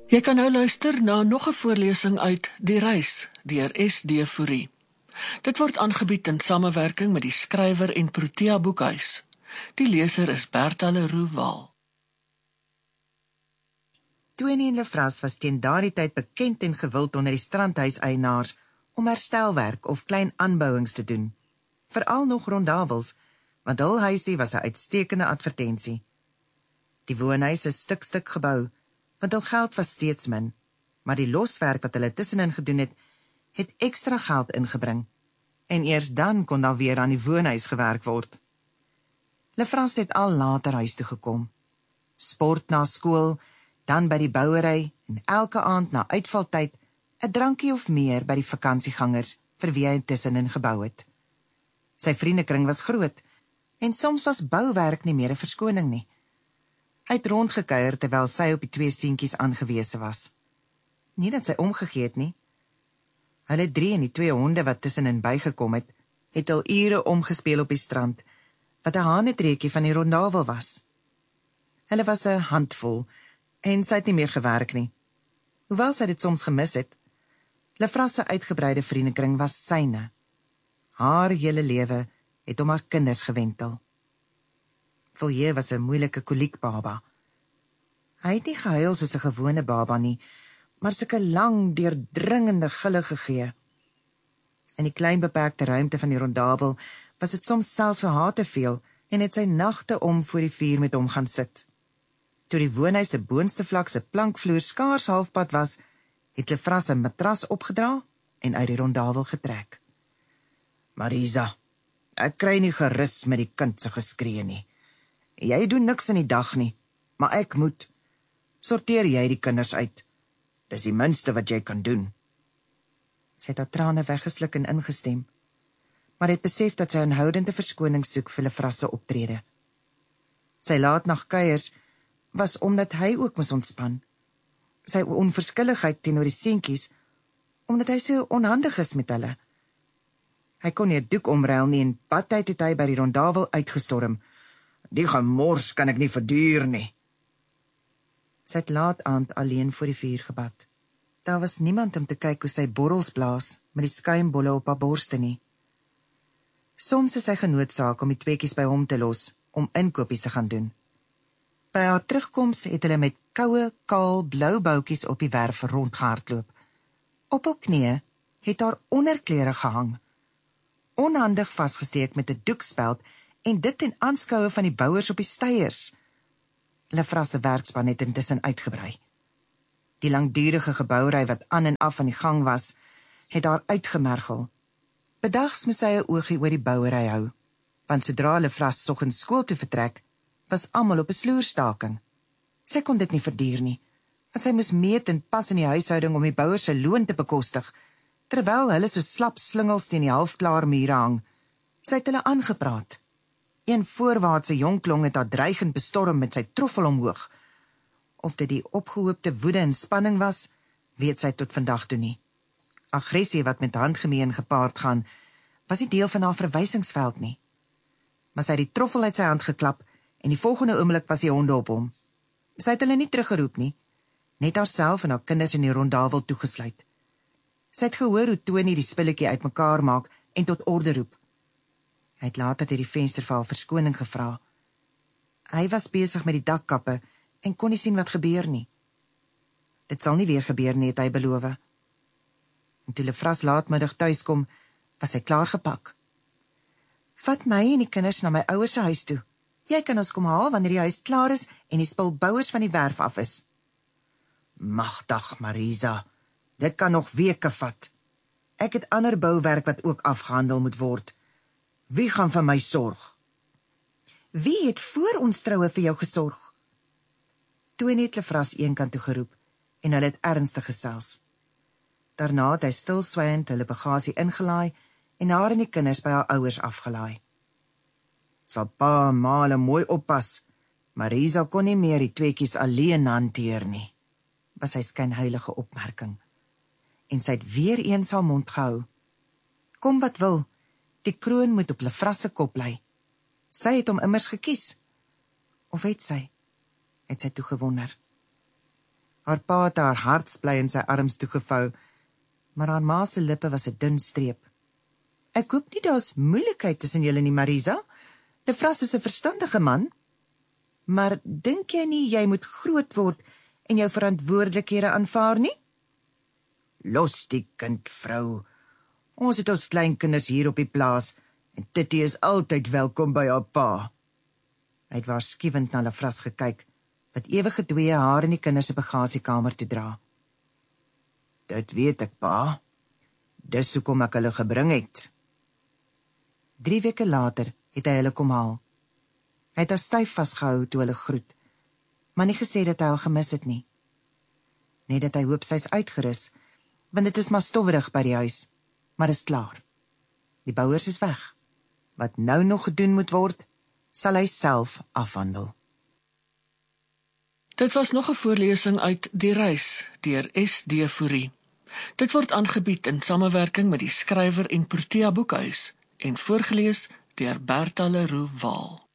Jy kan nou luister na nog 'n voorlesing uit Die Reis deur S.D. Fourie. Dit word aangebied in samewerking met die skrywer en Protea Boekhuis. Die leser is Bertha Leroux Waal. Tony en Lefras was teen daardie tyd bekend en gewild onder die strandhuiseienaars om herstelwerk of klein aanbouings te doen. Veral nog rondavels, want hul huisie was 'n uitstekende advertensie. Die woonhuis is stuk gebou, want hul geld was steeds min, maar die loswerk wat hulle tussenin gedoen het ekstra geld ingebring, en eers dan kon daar weer aan die woonhuis gewerk word. Lefras het al later huis toe gekom. Sport na skool, dan by die bouery en elke aand na uitvaltyd 'n drankie of meer by die vakansiegangers vir wie hy tussenin gebou het. Sy vriendekring was groot en soms was bouwerk nie meer 'n verskoning nie. Hy het rondgekuier terwyl sy op die 2 seentjies aangewese was. Nie dat sy omgegee het nie. Hulle 3 en die 2 honde wat tussenin bygekom het al ure omgespeel op die strand, wat 'n hanetreekie van die rondavel was. Hulle was 'n handvol en sy het nie meer gewerk nie. Hoewel sy dit soms gemis het, Lefras se uitgebreide vriendekring was syne. Haar hele lewe het om haar kinders gewentel. Folie was 'n moeilike koliekbaba. Hy het nie gehuil soos 'n gewone baba nie, maar sulke lang, deurdringende gille gegee. In die klein beperkte ruimte van die rondabel was dit soms selfs vir haar te veel en het sy nagte om voor die vuur met hom gaan sit. Toe die woonhuis se boonste vlak se plankvloer skaars halfpad was, het Lefras 'n matras opgedra en uit die rondabel getrek. Marisa, ek kry nie gerus met die kind se geskree nie. Jy doen niks in die dag nie, maar ek moet. Sorteer jy die kinders uit. Dis die minste wat jy kan doen. Sy het haar trane weggesluk en ingestem, maar het besef dat sy aanhoudende verskoning soek vir Lefras se optrede. Sy laatnagkuiers was omdat hy ook moes ontspan. Sy onverskilligheid teenoor die seentjies, omdat hy so onhandig is met hulle. Hy kon nie 'n doek omruil nie en badtyd het hy by die rondawel uitgestorm. Die gemors kan ek nie verduur nie. Sy het laat aand alleen voor die vuur gebad. Daar was niemand om te kyk hoe sy borrels blaas met die skuimbolle op haar borste nie. Soms is sy genoodsaak om die tweeetjies by hom te los om inkopies te gaan doen. By haar terugkoms het hulle met koue, kaal, blou boutjies op die werf rondgehardloop. Op hul knieë het haar onderklere gehang, onhandig vasgesteek met 'n doekspeld en dit ten aanskoue van die bouers op die steiers. Lefras se werkspan het intussen uitgebrei. Die langdurige gebouery wat aan en af van die gang was, het haar uitgemergel. Bedags moes sy 'n oogie oor die bouery hou, want sodra Lefras soggens skool toe vertrek, was almal op 'n sloerstaking. Sy kon dit nie verduur nie, want sy moes meet en pas in die huishouding om die bouers se loon te bekostig, terwyl hulle so slap slingels teen die halfklaar mure hang. Sy het hulle aangepraat. Een voorwaartse jongklong het haar dreigend bestorm met sy troffel omhoog. Of dit die opgehoopte woede en spanning was, weet sy tot vandag toe nie. Aggressie wat met handgemeen gepaard gaan, was nie deel van haar verwysingsveld nie. Maar sy het die troffel uit sy hand geklap en die volgende oomblik was die honde op hom. Sy het hulle nie teruggeroep nie, net haarself en haar kinders in die rondawel toegesluit. Sy het gehoor hoe Tony die spulletjie uitmekaar maak en tot orde roep. Hy het later deur die venster vir haar verskoning gevra. Hy was besig met die dakkappe en kon nie sien wat gebeur nie. Dit sal nie weer gebeur nie, het hy beloof. En toe Lefras laatmiddag tuiskom, was hy klaar gepak. Vat my en die kinders na my ouers se huis toe. Jy kan ons kom haal wanneer die huis klaar is en die spulbouers van die werf af is. Magdag, Marisa, dit kan nog weke vat. Ek het ander bouwerk wat ook afgehandel moet word. Wie gaan vir my sorg? Wie het voor ons troue vir jou gesorg? Tony het Lefras eenkant toe geroep en hulle het ernstig gesels. Daarna het hy stilswyend hulle bagasie ingelaai en haar en die kinders by haar ouers afgelaai. Sal pa male mooi oppas, Marisa kon nie meer die tweeetjies alleen hanteer nie, was sy skynheilige opmerking. En sy het weer eens haar mond gehou. Kom wat wil, die kroon moet op Lefras se kop lê. Sy het hom immers gekies. Of het sy? Het sy toe gewonder. Haar pa het haar hartsbly in sy arms toegevou, maar haar ma se lippe was 'n dun streep. Ek hoop nie daar's moeilikheid tussen julle nie, Marisa. Lefras is 'n verstandige man. Maar dink jy nie jy moet groot word en jou verantwoordelikhede aanvaar nie? Los die kind, vrou. Ons het ons kleinkinders hier op die plaas en Titty is altyd welkom by haar pa. Hy het waarskuwend na Lefras gekyk, wat ewige dwee haar in die kinders se bagasiekamer toe dra. Dit weet ek, pa. Dis hoekom ek hulle gebring het. 3 weke later het hy hulle kom haal. Hy het haar styf vasgehou toe hulle groet, maar nie gesê dat hy haar gemis het nie. Net dat hy hoop sy's uitgerus, want dit is maar stowwerig by die huis, maar is klaar. Die bouers is weg. Wat nou nog gedoen moet word, sal hy self afhandel. Dit was nog 'n voorlesing uit Die Reis deur S.D. Fourie. Dit word aangebied in samewerking met die Skrywer en Protea Boekhuis en voorgeles deur Bertha Leroux Waal.